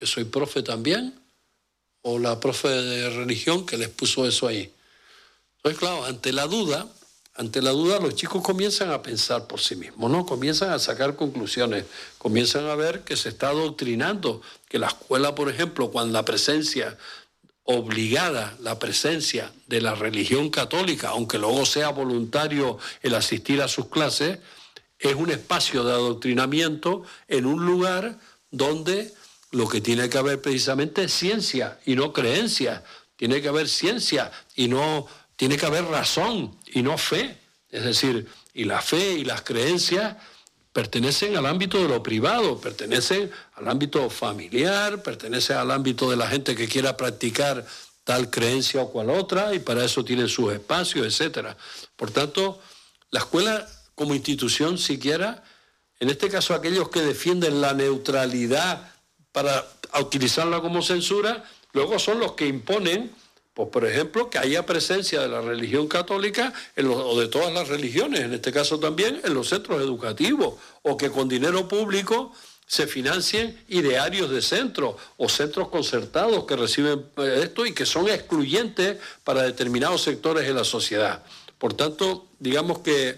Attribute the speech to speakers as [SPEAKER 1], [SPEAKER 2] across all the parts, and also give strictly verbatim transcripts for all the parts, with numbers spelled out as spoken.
[SPEAKER 1] Yo soy profe también, o la profe de religión que les puso eso ahí. Entonces, claro, ante la duda, ante la duda los chicos comienzan a pensar por sí mismos, ¿no? Comienzan a sacar conclusiones, comienzan a ver que se está adoctrinando, que la escuela, por ejemplo, cuando la presencia obligada, la presencia de la religión católica, aunque luego sea voluntario el asistir a sus clases, es un espacio de adoctrinamiento en un lugar donde lo que tiene que haber precisamente es ciencia y no creencia. Tiene que haber ciencia y no... Tiene que haber razón y no fe. Es decir, y la fe y las creencias pertenecen al ámbito de lo privado, pertenecen al ámbito familiar, pertenecen al ámbito de la gente que quiera practicar tal creencia o cual otra, y para eso tienen sus espacios, etcétera. Por tanto, la escuela como institución siquiera, en este caso aquellos que defienden la neutralidad para utilizarla como censura, luego son los que imponen, pues por ejemplo, que haya presencia de la religión católica en los, o de todas las religiones, en este caso también en los centros educativos, o que con dinero público se financien idearios de centros o centros concertados que reciben esto y que son excluyentes para determinados sectores de la sociedad. Por tanto, digamos que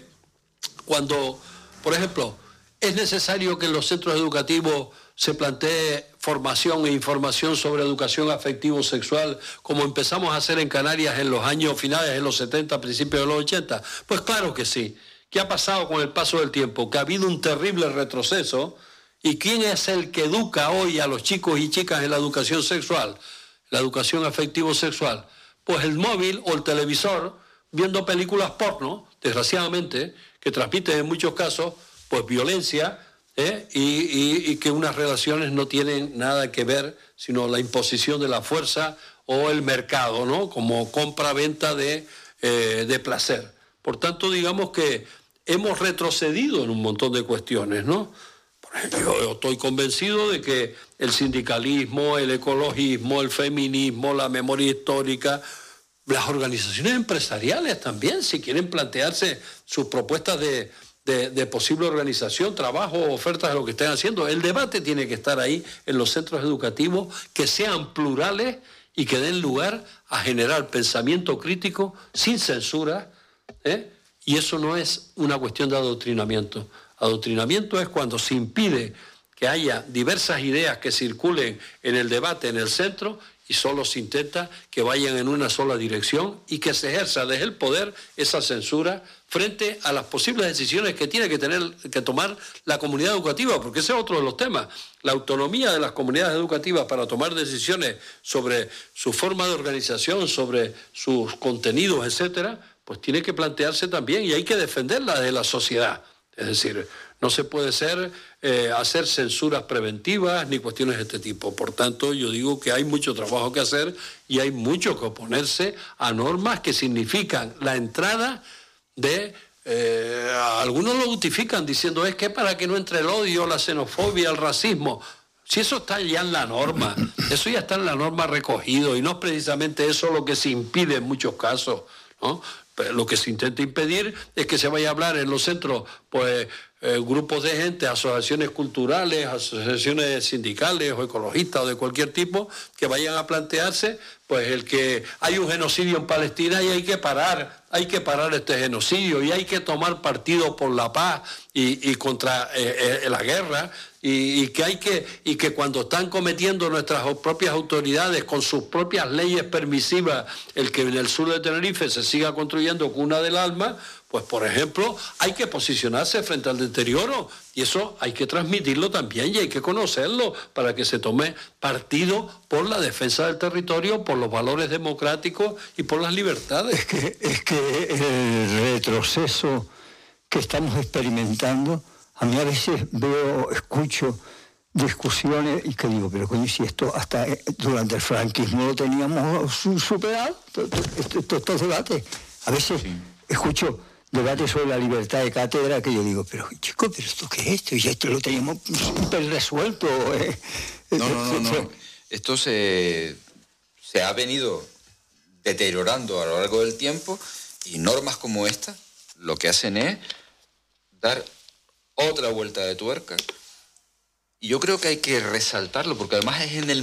[SPEAKER 1] cuando, por ejemplo, es necesario que en los centros educativos se plantee formación e información sobre educación afectivo-sexual, como empezamos a hacer en Canarias en los años finales de los setenta, principios de los ochenta? Pues claro que sí. ¿Qué ha pasado con el paso del tiempo? Que ha habido un terrible retroceso. ¿Y quién es el que educa hoy a los chicos y chicas en la educación sexual? La educación afectivo-sexual. Pues el móvil o el televisor, viendo películas porno, desgraciadamente, que transmiten en muchos casos, pues violencia, ¿eh? y, y, y que unas relaciones no tienen nada que ver, sino la imposición de la fuerza o el mercado, ¿no? Como compra-venta de, eh, de placer. Por tanto, digamos que hemos retrocedido en un montón de cuestiones, ¿no? Por ejemplo, yo estoy convencido de que el sindicalismo, el ecologismo, el feminismo, la memoria histórica, las organizaciones empresariales también, si quieren plantearse sus propuestas de De, de posible organización, trabajo, ofertas de lo que estén haciendo. El debate tiene que estar ahí en los centros educativos, que sean plurales y que den lugar a generar pensamiento crítico sin censura, ¿eh? Y eso no es una cuestión de adoctrinamiento. Adoctrinamiento es cuando se impide que haya diversas ideas que circulen en el debate en el centro y solo se intenta que vayan en una sola dirección y que se ejerza desde el poder esa censura frente a las posibles decisiones que tiene que tener que tomar la comunidad educativa, porque ese es otro de los temas. La autonomía de las comunidades educativas para tomar decisiones sobre su forma de organización, sobre sus contenidos, etcétera, pues tiene que plantearse también y hay que defenderla de la sociedad. Es decir, no se puede ser, eh, hacer censuras preventivas ni cuestiones de este tipo. Por tanto, yo digo que hay mucho trabajo que hacer y hay mucho que oponerse a normas que significan la entrada de... Eh, algunos lo justifican diciendo es que para que no entre el odio, la xenofobia, el racismo. Si eso está ya en la norma, eso ya está en la norma recogido y no es precisamente eso lo que se impide en muchos casos, ¿no? Lo que se intenta impedir es que se vaya a hablar en los centros, pues, eh, grupos de gente, asociaciones culturales, asociaciones sindicales o ecologistas o de cualquier tipo, que vayan a plantearse, pues, el que hay un genocidio en Palestina y hay que parar, hay que parar este genocidio y hay que tomar partido por la paz y, y contra eh, eh, la guerra. Y, y, que hay que, y que cuando están cometiendo nuestras propias autoridades con sus propias leyes permisivas el que en el sur de Tenerife se siga construyendo cuna del alma, pues por ejemplo hay que posicionarse frente al deterioro y eso hay que transmitirlo también y hay que conocerlo para que se tome partido por la defensa del territorio, por los valores democráticos y por las libertades.
[SPEAKER 2] Es que, es que el retroceso que estamos experimentando, a mí a veces veo, escucho discusiones y que digo, pero coño, si esto hasta durante el franquismo lo teníamos superado, estos debates. A veces sí. Escucho debates sobre la libertad de cátedra que yo digo, pero chico, ¿pero esto qué es esto? Y esto lo teníamos súper resuelto. ¿eh?
[SPEAKER 3] No, no, no, no. Esto se, se ha venido deteriorando a lo largo del tiempo y normas como esta lo que hacen es dar otra vuelta de tuerca Y yo creo que hay que resaltarlo, porque además es en el